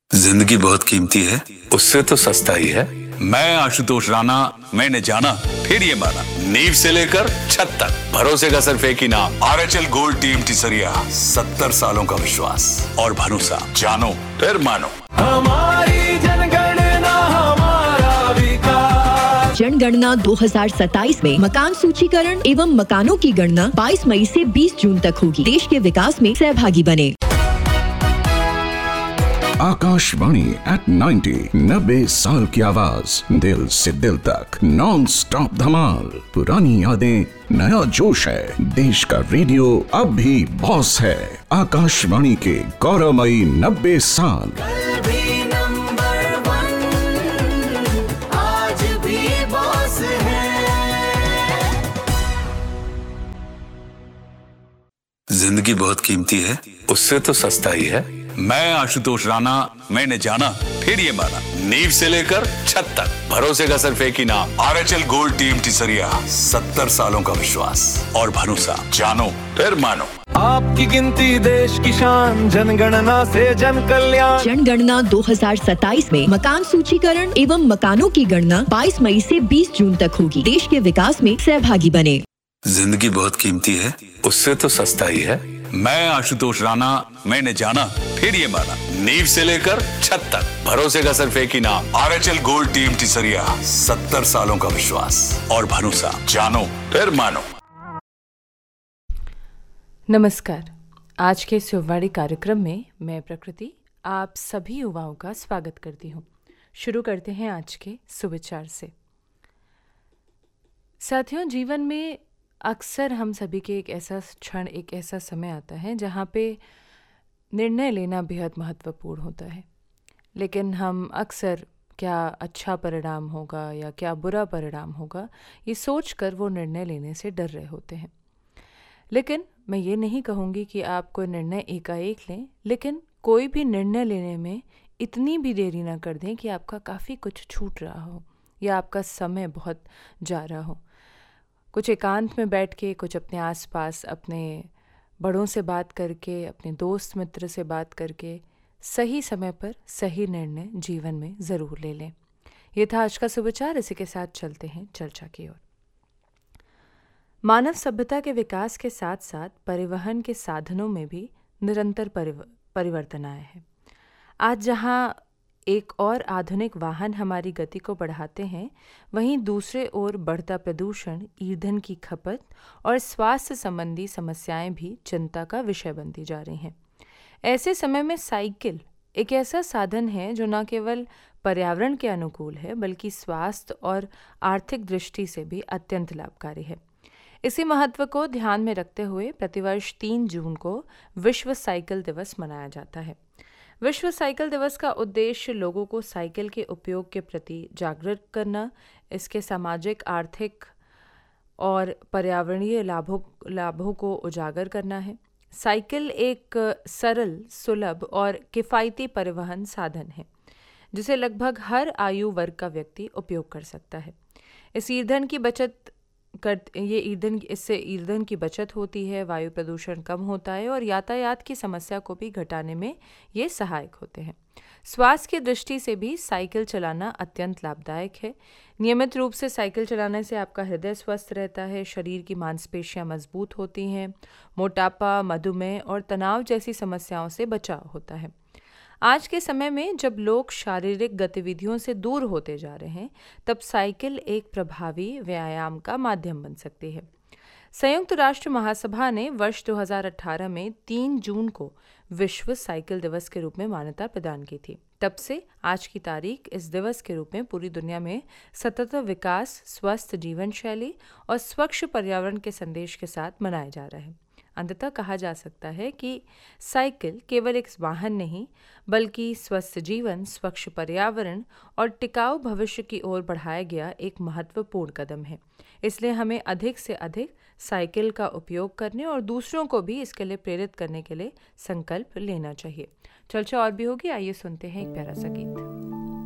जिंदगी बहुत कीमती है, उससे तो सस्ता ही है। मैं आशुतोष राणा, मैंने जाना फिर ये माना, नींव से लेकर छत तक भरोसे का सिर्फ एक ही नाम, RHL गोल्ड टीम टिसरिया। 70 सालों का विश्वास और भरोसा, जानो फिर मानो। हमारी जनगणना हमारा विकास। जनगणना 2027 में मकान सूचीकरण एवं मकानों की गणना 22 मई से 20 जून तक होगी। देश के विकास में सहभागी बने। आकाशवाणी एट 90 साल की आवाज, दिल से दिल तक नॉन स्टॉप धमाल। पुरानी यादें, नया जोश है। देश का रेडियो अब भी बॉस है। आकाशवाणी के गौरवमयी 90 साल। कल भी नंबर 1, आज भी बॉस है। जिंदगी बहुत कीमती है, उससे तो सस्ता ही है। मैं आशुतोष राणा, मैंने जाना फिर ये माना, नींव से लेकर छत तक भरोसे का सिर्फ एक ही नाम, RHL गोल्ड टीम टिसरिया। 70 सालों का विश्वास और भरोसा, जानो फिर मानो। आपकी गिनती देश की शान, जनगणना से जन कल्याण। जनगणना 2027 में मकान सूचीकरण एवं मकानों की गणना 22 मई से 20 जून तक होगी। देश के विकास में सहभागी बने। जिंदगी बहुत कीमती है, उससे तो सस्ता ही है। मैं आशुतोष राणा, मैंने जाना फिर ये माना, नींव से लेकर छत तक भरोसे का सिर्फ एक ही नाम, RHL गोल्ड टीम टिसरिया। 70 सालों का विश्वास और भरोसा, जानो फिर मानो। नमस्कार। आज के इस युवाड़ी कार्यक्रम में मैं प्रकृति आप सभी युवाओं का स्वागत करती हूँ। शुरू करते हैं आज के सुविचार से। साथियों, जीवन में अक्सर हम सभी के एक ऐसा क्षण, एक ऐसा समय आता है जहाँ पे निर्णय लेना बेहद महत्वपूर्ण होता है, लेकिन हम अक्सर क्या अच्छा परिणाम होगा या क्या बुरा परिणाम होगा ये सोचकर वो निर्णय लेने से डर रहे होते हैं। लेकिन मैं ये नहीं कहूँगी कि आप कोई निर्णय एकाएक लें, लेकिन कोई भी निर्णय लेने में इतनी भी देरी ना कर दें कि आपका काफ़ी कुछ छूट रहा हो या आपका समय बहुत जा रहा हो। कुछ एकांत में बैठ के, कुछ अपने आसपास अपने बड़ों से बात करके, अपने दोस्त मित्र से बात करके सही समय पर सही निर्णय जीवन में ज़रूर ले लें। ये था आज का सुविचार। इसी के साथ चलते हैं चर्चा की ओर। मानव सभ्यता के विकास के साथ साथ परिवहन के साधनों में भी निरंतर परिवर्तन आए हैं। आज जहाँ एक और आधुनिक वाहन हमारी गति को बढ़ाते हैं, वहीं दूसरे ओर बढ़ता प्रदूषण, ईंधन की खपत और स्वास्थ्य संबंधी समस्याएं भी चिंता का विषय बनती जा रही हैं। ऐसे समय में साइकिल एक ऐसा साधन है जो न केवल पर्यावरण के अनुकूल है, बल्कि स्वास्थ्य और आर्थिक दृष्टि से भी अत्यंत लाभकारी है। इसी महत्व को ध्यान में रखते हुए प्रतिवर्ष 3 जून को विश्व साइकिल दिवस मनाया जाता है। विश्व साइकिल दिवस का उद्देश्य लोगों को साइकिल के उपयोग के प्रति जागरूक करना, इसके सामाजिक, आर्थिक और पर्यावरणीय लाभों को उजागर करना है। साइकिल एक सरल, सुलभ और किफ़ायती परिवहन साधन है जिसे लगभग हर आयु वर्ग का व्यक्ति उपयोग कर सकता है। इससे ईंधन की बचत होती है, वायु प्रदूषण कम होता है और यातायात की समस्या को भी घटाने में ये सहायक होते हैं। स्वास्थ्य की दृष्टि से भी साइकिल चलाना अत्यंत लाभदायक है। नियमित रूप से साइकिल चलाने से आपका हृदय स्वस्थ रहता है, शरीर की मांसपेशियां मजबूत होती हैं, मोटापा, मधुमेह और तनाव जैसी समस्याओं से बचाव होता है। आज के समय में जब लोग शारीरिक गतिविधियों से दूर होते जा रहे हैं, तब साइकिल एक प्रभावी व्यायाम का माध्यम बन सकती है। संयुक्त राष्ट्र महासभा ने वर्ष 2018 में 3 जून को विश्व साइकिल दिवस के रूप में मान्यता प्रदान की थी। तब से आज की तारीख इस दिवस के रूप में पूरी दुनिया में सतत विकास, स्वस्थ जीवन शैली और स्वच्छ पर्यावरण के संदेश के साथ मनाया जा रहा है। अंततः कहा जा सकता है कि साइकिल केवल एक वाहन नहीं, बल्कि स्वस्थ जीवन, स्वच्छ पर्यावरण और टिकाऊ भविष्य की ओर बढ़ाया गया एक महत्वपूर्ण कदम है। इसलिए हमें अधिक से अधिक साइकिल का उपयोग करने और दूसरों को भी इसके लिए प्रेरित करने के लिए संकल्प लेना चाहिए। चर्चा और भी होगी, आइए सुनते हैं एक प्यारा सा गीत।